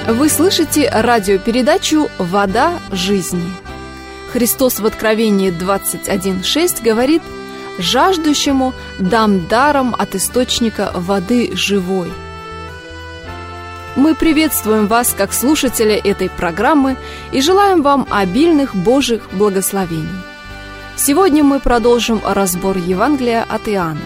Вы слышите радиопередачу «Вода жизни». Христос в Откровении 21:6 говорит: «Жаждущему дам даром от источника воды живой». Мы приветствуем вас как слушателя этой программы и желаем вам обильных Божьих благословений. Сегодня мы продолжим разбор Евангелия от Иоанна.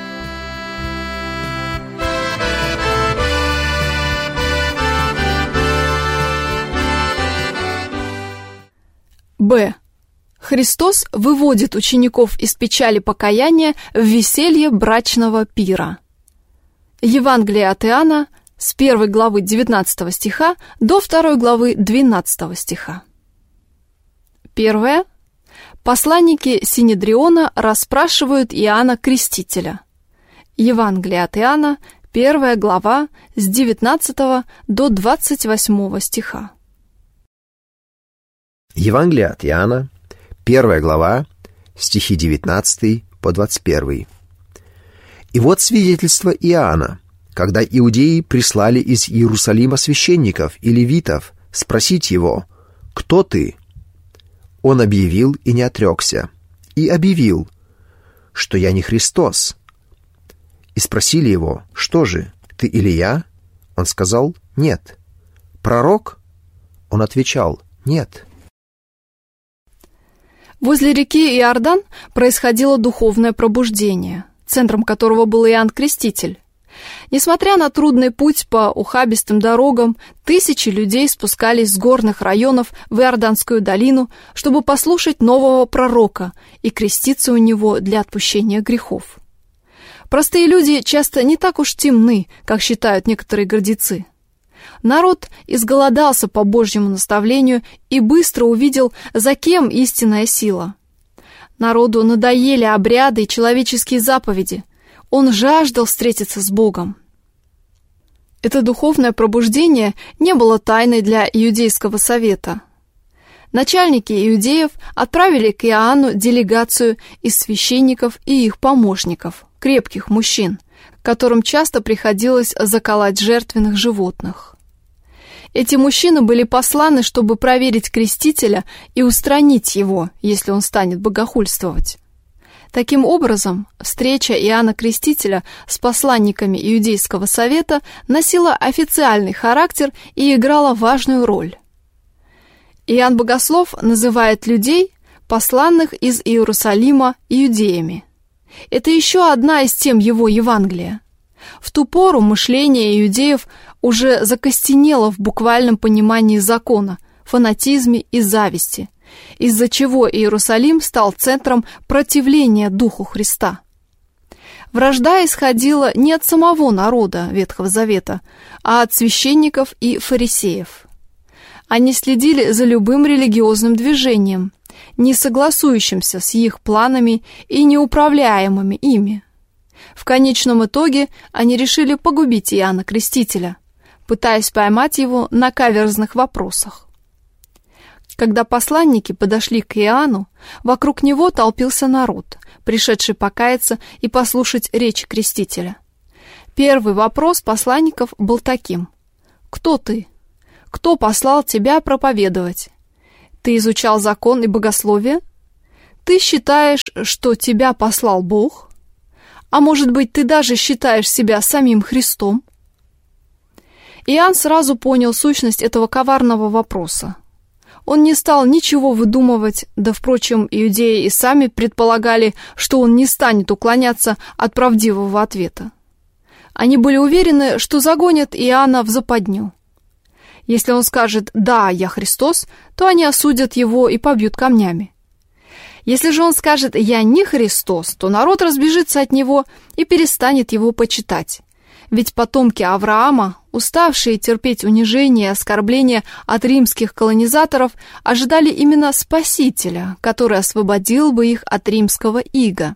Б. Христос выводит учеников из печали покаяния в веселье брачного пира. Евангелие от Иоанна с 1 главы 19 стиха до 2 главы 12 стиха. Первое. Посланники Синедриона расспрашивают Иоанна Крестителя. Евангелие от Иоанна, 1 глава с 19 до 28 стиха. Евангелие от Иоанна, 1 глава, стихи 19 по 21. «И вот свидетельство Иоанна, когда иудеи прислали из Иерусалима священников и левитов спросить его: «Кто ты?» Он объявил и не отрекся, и объявил, что я не Христос. И спросили его: «Что же, ты Илия?» Он сказал: «Нет». «Пророк?» Он отвечал: «Нет». Возле реки Иордан происходило духовное пробуждение, центром которого был Иоанн Креститель. Несмотря на трудный путь по ухабистым дорогам, тысячи людей спускались с горных районов в Иорданскую долину, чтобы послушать нового пророка и креститься у него для отпущения грехов. Простые люди часто не так уж темны, как считают некоторые гордецы. Народ изголодался по Божьему наставлению и быстро увидел, за кем истинная сила. Народу надоели обряды и человеческие заповеди. Он жаждал встретиться с Богом. Это духовное пробуждение не было тайной для Иудейского совета. Начальники иудеев отправили к Иоанну делегацию из священников и их помощников, крепких мужчин, которым часто приходилось заколоть жертвенных животных. Эти мужчины были посланы, чтобы проверить Крестителя и устранить его, если он станет богохульствовать. Таким образом, встреча Иоанна Крестителя с посланниками Иудейского совета носила официальный характер и играла важную роль. Иоанн Богослов называет людей, посланных из Иерусалима, иудеями. Это еще одна из тем его Евангелия. В ту пору мышление иудеев уже закостенело в буквальном понимании закона, фанатизме и зависти, из-за чего Иерусалим стал центром противления Духу Христа. Вражда исходила не от самого народа Ветхого Завета, а от священников и фарисеев. Они следили за любым религиозным движением, не согласующимся с их планами и неуправляемыми ими. В конечном итоге они решили погубить Иоанна Крестителя, пытаясь поймать его на каверзных вопросах. Когда посланники подошли к Иоанну, вокруг него толпился народ, пришедший покаяться и послушать речь Крестителя. Первый вопрос посланников был таким: «Кто ты? Кто послал тебя проповедовать? Ты изучал закон и богословие? Ты считаешь, что тебя послал Бог? А может быть, ты даже считаешь себя самим Христом?» Иоанн сразу понял сущность этого коварного вопроса. Он не стал ничего выдумывать, да, впрочем, иудеи и сами предполагали, что он не станет уклоняться от правдивого ответа. Они были уверены, что загонят Иоанна в западню. Если он скажет «да, я Христос», то они осудят его и побьют камнями. Если же он скажет «я не Христос», то народ разбежится от него и перестанет его почитать. Ведь потомки Авраама, уставшие терпеть унижение и оскорбления от римских колонизаторов, ожидали именно Спасителя, который освободил бы их от римского ига.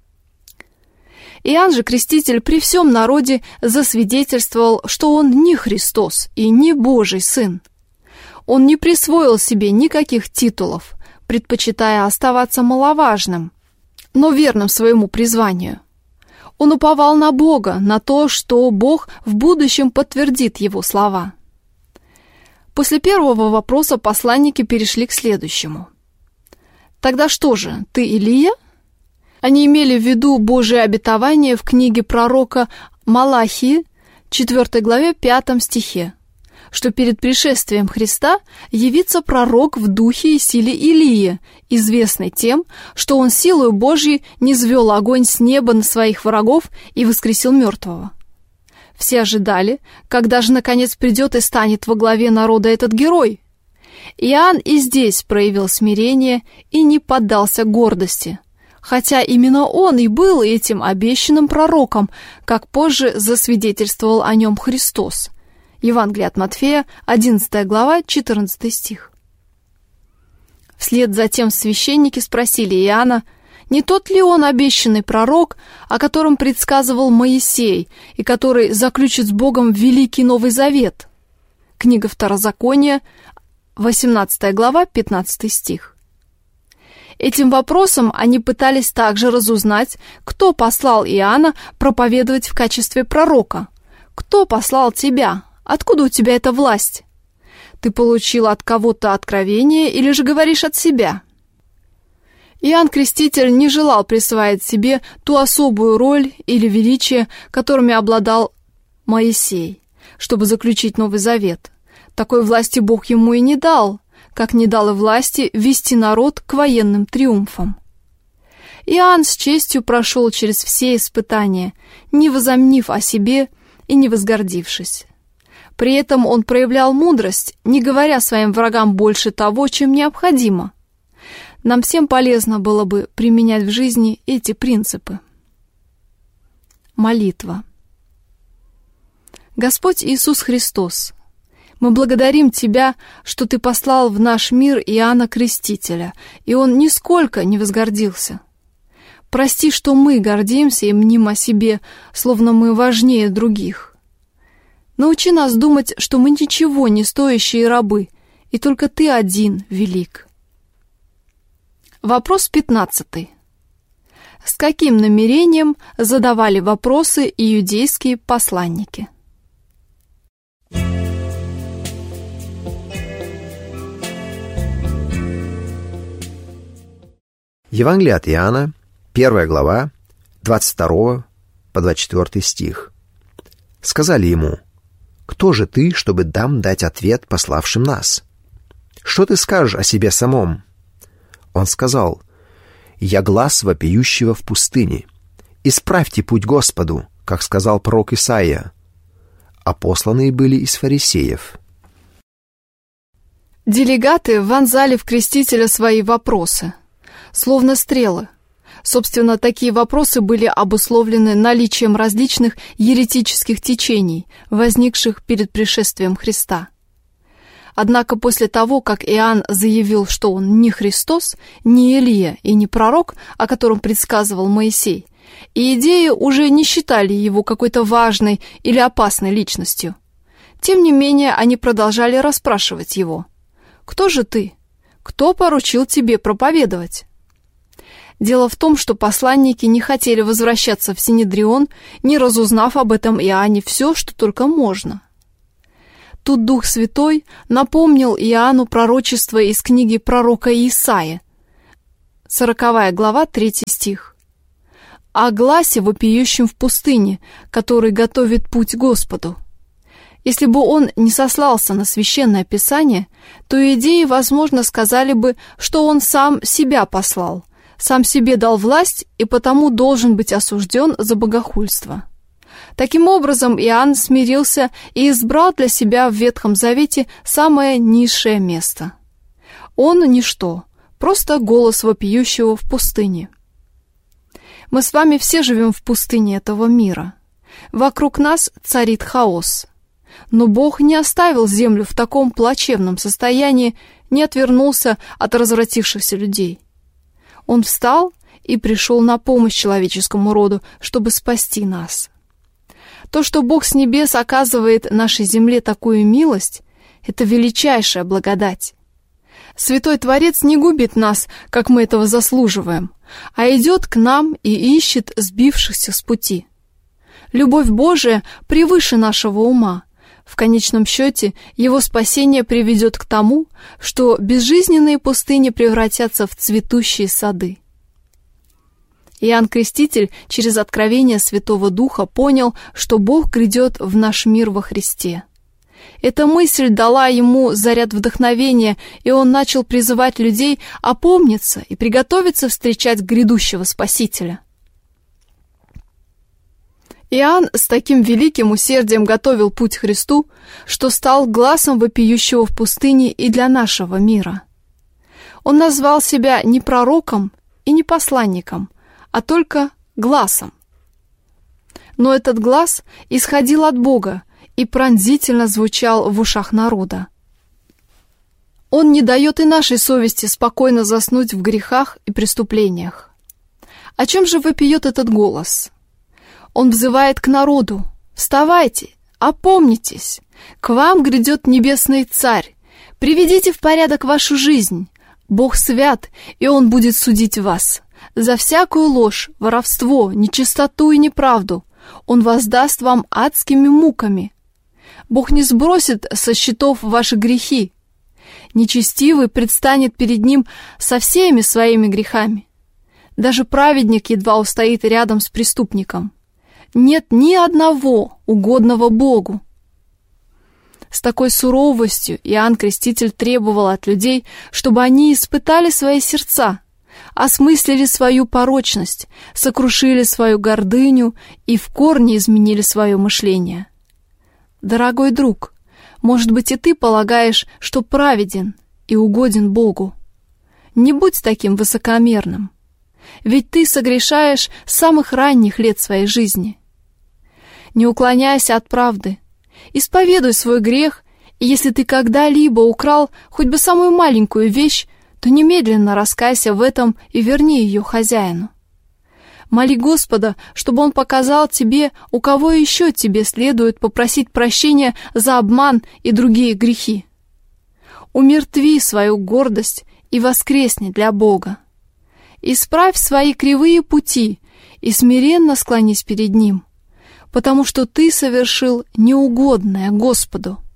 Иоанн же Креститель при всем народе засвидетельствовал, что он не Христос и не Божий Сын. Он не присвоил себе никаких титулов, предпочитая оставаться маловажным, но верным своему призванию. Он уповал на Бога, на то, что Бог в будущем подтвердит его слова. После первого вопроса посланники перешли к следующему. «Тогда что же, ты Илия?» Они имели в виду Божие обетование в книге пророка Малахии, 4 главе, 5 стихе, что перед пришествием Христа явится пророк в духе и силе Илии, известный тем, что он силою Божьей низвел огонь с неба на своих врагов и воскресил мертвого. Все ожидали, когда же наконец придет и станет во главе народа этот герой. Иоанн и здесь проявил смирение и не поддался гордости, хотя именно он и был этим обещанным пророком, как позже засвидетельствовал о нем Христос. Евангелие от Матфея, 11 глава, 14 стих. Вслед за тем священники спросили Иоанна, не тот ли он обещанный пророк, о котором предсказывал Моисей и который заключит с Богом Великий Новый Завет? Книга Второзакония, 18 глава, 15 стих. Этим вопросом они пытались также разузнать, кто послал Иоанна проповедовать в качестве пророка. Кто послал тебя? Откуда у тебя эта власть? Ты получил от кого-то откровение или же говоришь от себя? Иоанн Креститель не желал присваивать себе ту особую роль или величие, которыми обладал Моисей, чтобы заключить Новый Завет. Такой власти Бог ему и не дал, как не дал и власти вести народ к военным триумфам. Иоанн с честью прошел через все испытания, не возомнив о себе и не возгордившись. При этом он проявлял мудрость, не говоря своим врагам больше того, чем необходимо. Нам всем полезно было бы применять в жизни эти принципы. Молитва. Господь Иисус Христос, мы благодарим Тебя, что Ты послал в наш мир Иоанна Крестителя, и он нисколько не возгордился. Прости, что мы гордимся и мним о себе, словно мы важнее других. Научи нас думать, что мы ничего не стоящие рабы, и только Ты один велик. Вопрос 15. С каким намерением задавали вопросы иудейские посланники? Евангелие от Иоанна, 1 глава, 22 по 24 стих. Сказали ему: «Кто же ты, чтобы нам дать ответ пославшим нас? Что ты скажешь о себе самом?» Он сказал: «Я глас вопиющего в пустыне. Исправьте путь Господу, как сказал пророк Исаия». А посланные были из фарисеев. Делегаты вонзали в Крестителя свои вопросы, словно стрелы. Собственно, такие вопросы были обусловлены наличием различных еретических течений, возникших перед пришествием Христа. Однако после того, как Иоанн заявил, что он не Христос, не Илия и не пророк, о котором предсказывал Моисей, иудеи уже не считали его какой-то важной или опасной личностью. Тем не менее, они продолжали расспрашивать его: «Кто же ты? Кто поручил тебе проповедовать?» Дело в том, что посланники не хотели возвращаться в Синедрион, не разузнав об этом Иоанне все, что только можно. Тут Дух Святой напомнил Иоанну пророчество из книги пророка Исаии, 40 глава, 3 стих. «О гласе, вопиющем в пустыне, который готовит путь Господу». Если бы он не сослался на Священное Писание, то иудеи, возможно, сказали бы, что он сам себя послал, сам себе дал власть и потому должен быть осужден за богохульство. Таким образом, Иоанн смирился и избрал для себя в Ветхом Завете самое низшее место. Он ничто, просто голос вопиющего в пустыне. Мы с вами все живем в пустыне этого мира. Вокруг нас царит хаос. Но Бог не оставил землю в таком плачевном состоянии, не отвернулся от развратившихся людей. Он встал и пришел на помощь человеческому роду, чтобы спасти нас. То, что Бог с небес оказывает нашей земле такую милость, это величайшая благодать. Святой Творец не губит нас, как мы этого заслуживаем, а идет к нам и ищет сбившихся с пути. Любовь Божия превыше нашего ума. В конечном счете, его спасение приведет к тому, что безжизненные пустыни превратятся в цветущие сады. Иоанн Креститель через откровение Святого Духа понял, что Бог грядет в наш мир во Христе. Эта мысль дала ему заряд вдохновения, и он начал призывать людей опомниться и приготовиться встречать грядущего Спасителя. Иоанн с таким великим усердием готовил путь к Христу, что стал гласом вопиющего в пустыне и для нашего мира. Он назвал себя не пророком и не посланником, а только гласом. Но этот глас исходил от Бога и пронзительно звучал в ушах народа. Он не дает и нашей совести спокойно заснуть в грехах и преступлениях. О чем же вопиет этот голос? Он взывает к народу: «Вставайте, опомнитесь, к вам грядет небесный Царь, приведите в порядок вашу жизнь, Бог свят, и Он будет судить вас. За всякую ложь, воровство, нечистоту и неправду Он воздаст вам адскими муками. Бог не сбросит со счетов ваши грехи. Нечестивый предстанет перед Ним со всеми своими грехами. Даже праведник едва устоит рядом с преступником. Нет ни одного угодного Богу». С такой суровостью Иоанн Креститель требовал от людей, чтобы они испытали свои сердца, осмыслили свою порочность, сокрушили свою гордыню и в корне изменили свое мышление. Дорогой друг, может быть, и ты полагаешь, что праведен и угоден Богу. Не будь таким высокомерным, ведь ты согрешаешь с самых ранних лет своей жизни. Не уклоняйся от правды, исповедуй свой грех, и если ты когда-либо украл хоть бы самую маленькую вещь, то немедленно раскайся в этом и верни ее хозяину. Моли Господа, чтобы Он показал тебе, у кого еще тебе следует попросить прощения за обман и другие грехи. Умертви свою гордость и воскресни для Бога. Исправь свои кривые пути и смиренно склонись перед Ним, потому что ты совершил неугодное Господу.